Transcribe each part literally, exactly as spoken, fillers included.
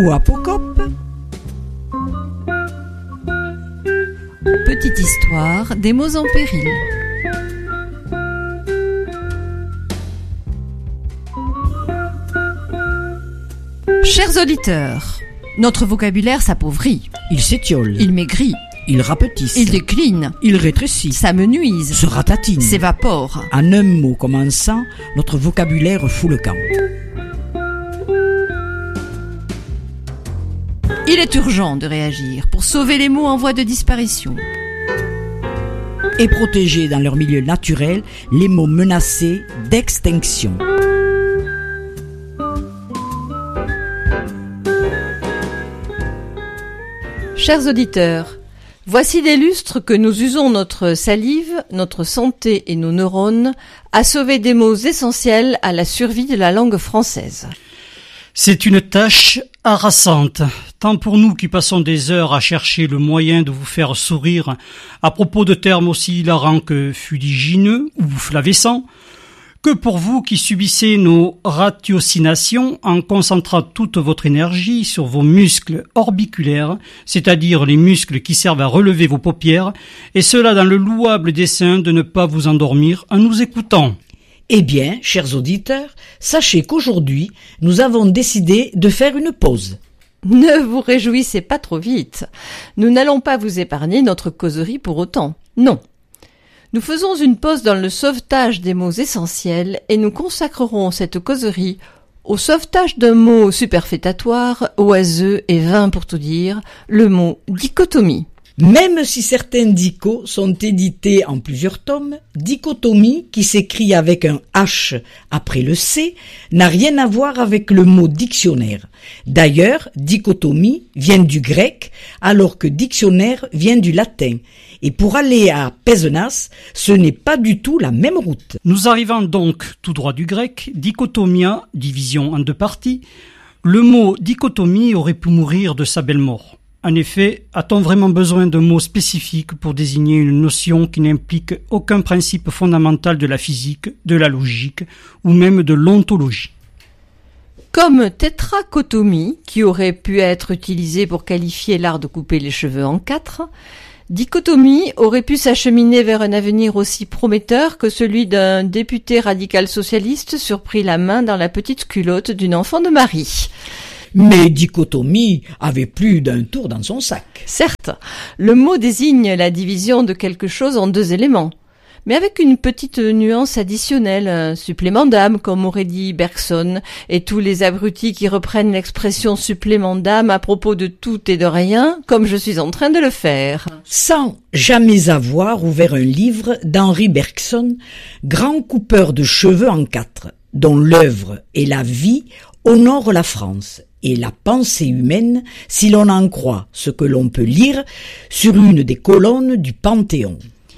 ou apocope. Petite histoire des mots en péril. Chers auditeurs, notre vocabulaire s'appauvrit. Il s'étiole. Il maigrit. Il rapetisse. Il décline. Il rétrécit. S'amenuise. Se ratatine. S'évapore. En un mot commençant, notre vocabulaire fout le camp. Il est urgent de réagir pour sauver les mots en voie de disparition. Et protéger dans leur milieu naturel les mots menacés d'extinction. Chers auditeurs, voici des lustres que nous usons notre salive, notre santé et nos neurones à sauver des mots essentiels à la survie de la langue française. C'est une tâche harassante, tant pour nous qui passons des heures à chercher le moyen de vous faire sourire à propos de termes aussi hilarants que fuligineux ou flavescent, que pour vous qui subissez nos ratiocinations en concentrant toute votre énergie sur vos muscles orbiculaires, c'est-à-dire les muscles qui servent à relever vos paupières, et cela dans le louable dessein de ne pas vous endormir en nous écoutant. Eh bien, chers auditeurs, sachez qu'aujourd'hui, nous avons décidé de faire une pause. Ne vous réjouissez pas trop vite. Nous n'allons pas vous épargner notre causerie pour autant. Non. Nous faisons une pause dans le sauvetage des mots essentiels et nous consacrerons cette causerie au sauvetage d'un mot superfétatoire, oiseux et vain pour tout dire, le mot dichotomie. Même si certains dicos sont édités en plusieurs tomes, dichotomie, qui s'écrit avec un H après le C, n'a rien à voir avec le mot dictionnaire. D'ailleurs, dichotomie vient du grec, alors que dictionnaire vient du latin. Et pour aller à Pézenas, ce n'est pas du tout la même route. Nous arrivons donc tout droit du grec, dichotomia, division en deux parties. Le mot dichotomie aurait pu mourir de sa belle mort. En effet, a-t-on vraiment besoin d'un mot spécifique pour désigner une notion qui n'implique aucun principe fondamental de la physique, de la logique ou même de l'ontologie ? Comme tétrachotomie, qui aurait pu être utilisée pour qualifier l'art de couper les cheveux en quatre, dichotomie aurait pu s'acheminer vers un avenir aussi prometteur que celui d'un député radical socialiste surpris la main dans la petite culotte d'une enfant de Marie. Mais dichotomie avait plus d'un tour dans son sac. Certes, le mot désigne la division de quelque chose en deux éléments, mais avec une petite nuance additionnelle, un supplément d'âme, comme aurait dit Bergson, et tous les abrutis qui reprennent l'expression supplément d'âme à propos de tout et de rien, comme je suis en train de le faire. Sans jamais avoir ouvert un livre d'Henri Bergson, grand coupeur de cheveux en quatre, dont l'œuvre et la vie honorent la France et la pensée humaine, si l'on en croit ce que l'on peut lire sur une des colonnes du Panthéon.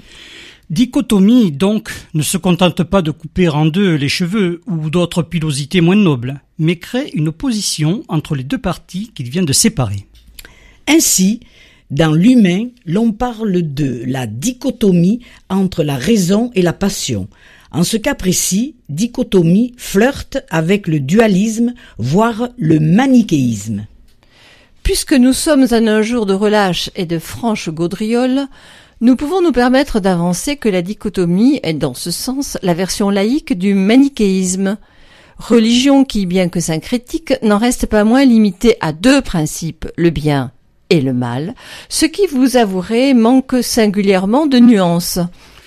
Dichotomie, donc, ne se contente pas de couper en deux les cheveux ou d'autres pilosités moins nobles, mais crée une opposition entre les deux parties qu'il vient de séparer. Ainsi, dans l'humain, l'on parle de la dichotomie entre la raison et la passion. En ce cas précis, dichotomie flirte avec le dualisme, voire le manichéisme. Puisque nous sommes en un jour de relâche et de franche gaudriole, nous pouvons nous permettre d'avancer que la dichotomie est dans ce sens la version laïque du manichéisme. Religion qui, bien que syncrétique, n'en reste pas moins limitée à deux principes, le bien et le mal, ce qui, vous avouerez, manque singulièrement de nuances.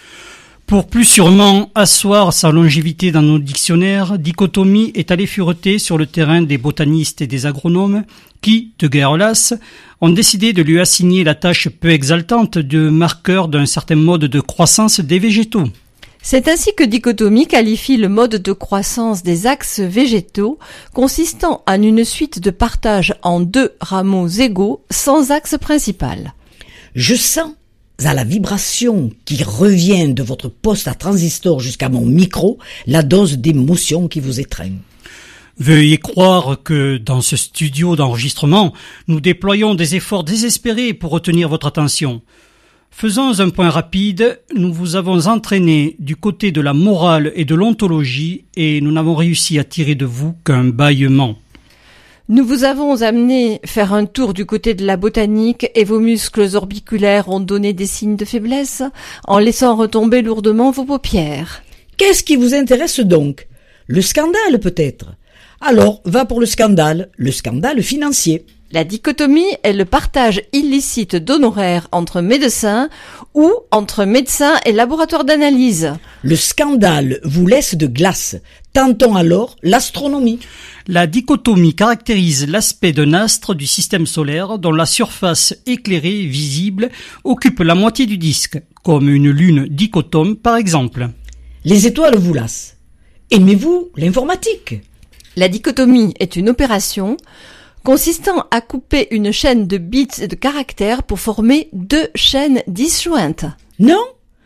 Pour plus sûrement asseoir sa longévité dans nos dictionnaires, dichotomie est allée fureter sur le terrain des botanistes et des agronomes qui, de guerre lasse, ont décidé de lui assigner la tâche peu exaltante de marqueur d'un certain mode de croissance des végétaux. C'est ainsi que dichotomie qualifie le mode de croissance des axes végétaux, consistant en une suite de partages en deux rameaux égaux sans axe principal. Je sens à la vibration qui revient de votre poste à transistor jusqu'à mon micro la dose d'émotion qui vous étreint. Veuillez croire que dans ce studio d'enregistrement, nous déployons des efforts désespérés pour retenir votre attention. Faisons un point rapide, nous vous avons entraîné du côté de la morale et de l'ontologie et nous n'avons réussi à tirer de vous qu'un bâillement. Nous vous avons amené faire un tour du côté de la botanique et vos muscles orbiculaires ont donné des signes de faiblesse en laissant retomber lourdement vos paupières. Qu'est-ce qui vous intéresse donc? Le scandale peut-être? Alors, va pour le scandale, le scandale financier. La dichotomie est le partage illicite d'honoraires entre médecins ou entre médecins et laboratoires d'analyse. Le scandale vous laisse de glace. Tentons alors l'astronomie. La dichotomie caractérise l'aspect d'un astre du système solaire dont la surface éclairée visible occupe la moitié du disque, comme une lune dichotome par exemple. Les étoiles vous lassent. Aimez-vous l'informatique? La dichotomie est une opération consistant à couper une chaîne de bits et de caractères pour former deux chaînes disjointes. Non?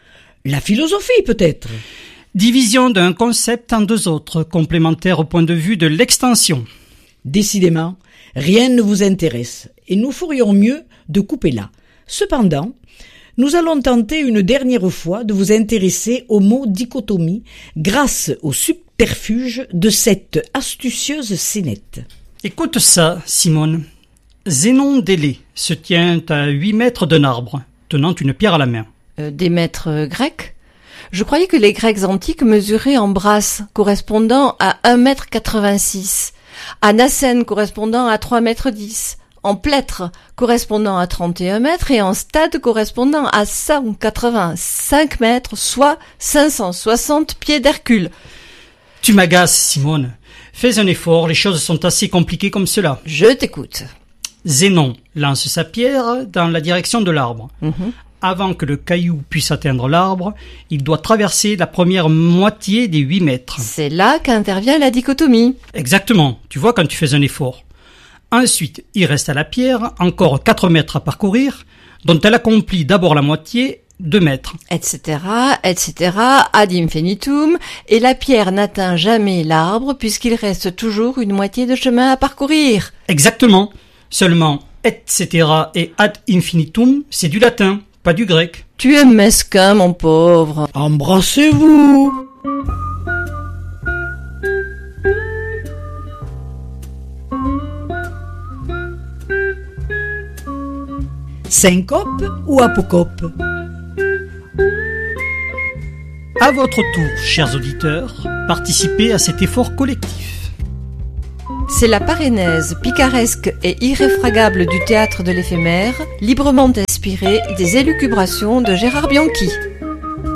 La philosophie peut-être? Division d'un concept en deux autres, complémentaires au point de vue de l'extension. Décidément, rien ne vous intéresse, et nous ferions mieux de couper là. Cependant, nous allons tenter une dernière fois de vous intéresser au mot dichotomie grâce au subterfuge de cette astucieuse scénette. Écoute ça, Simone. Zénon d'Élée se tient à huit mètres d'un arbre, tenant une pierre à la main. Euh, des maîtres grecs? Je croyais que les Grecs antiques mesuraient en brasses, correspondant à un mètre quatre-vingt-six, à nacène correspondant à trois mètres dix, en plâtre correspondant à trente et un mètres et en stade correspondant à cent quatre-vingt-cinq mètres, soit cinq cent soixante pieds d'Hercule. Tu m'agaces, Simone. Fais un effort, les choses sont assez compliquées comme cela. Je t'écoute. Zénon lance sa pierre dans la direction de l'arbre. Mmh. Avant que le caillou puisse atteindre l'arbre, il doit traverser la première moitié des huit mètres. C'est là qu'intervient la dichotomie. Exactement, tu vois quand tu fais un effort. Ensuite, il reste à la pierre encore quatre mètres à parcourir, dont elle accomplit d'abord la moitié, deux mètres. Etc., et cetera, ad infinitum, et la pierre n'atteint jamais l'arbre puisqu'il reste toujours une moitié de chemin à parcourir. Exactement. Seulement, et cetera et ad infinitum, c'est du latin, pas du grec. Tu es mesquin, mon pauvre. Embrassez-vous. Syncope ou apocope? À votre tour, chers auditeurs, participez à cet effort collectif. C'est la parénèse picaresque et irréfragable du théâtre de l'éphémère, librement inspirée des élucubrations de Gérard Bianchi.